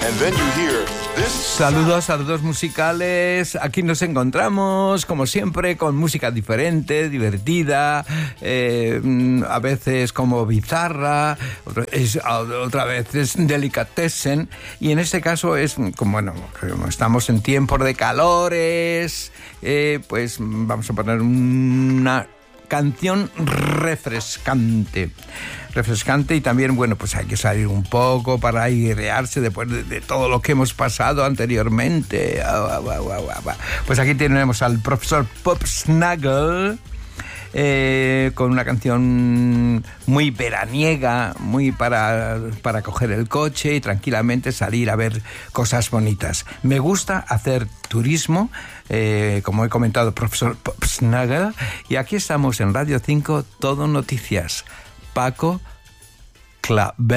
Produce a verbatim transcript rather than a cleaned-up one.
And then you hear this. Saludos, saludos musicales. Aquí nos encontramos, como siempre, con música diferente, divertida, eh, a veces como bizarra, otra, es, otra vez es delicatessen. Y en este caso es, como, bueno, como estamos en tiempos de calores, eh, pues vamos a poner una canción refrescante. refrescante y también, bueno, pues hay que salir un poco para airearse después de, de todo lo que hemos pasado anteriormente. Pues aquí tenemos al profesor Pop Snuggle eh, con una canción muy veraniega, muy para, para coger el coche y tranquilamente salir a ver cosas bonitas. Me gusta hacer turismo, eh, como he comentado, profesor Pop Snuggle, y aquí estamos en Radio cinco, Todo Noticias. Paco Clavel.